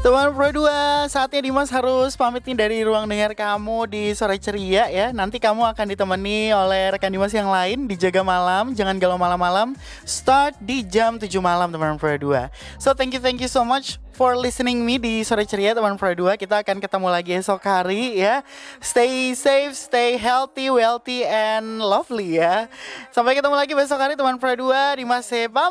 Teman Pro 2, saatnya Dimas harus pamit nih dari ruang dengar kamu di sore ceria ya. Nanti kamu akan ditemani oleh rekan Dimas yang lain di Jaga Malam, jangan galau malam-malam. Start di jam 7 malam teman Pro 2. So thank you so much for listening me di sore ceria teman Pro 2. Kita akan ketemu lagi esok hari ya. Stay safe, stay healthy, wealthy and lovely ya. Sampai ketemu lagi besok hari teman Pro 2. Dimas pamit.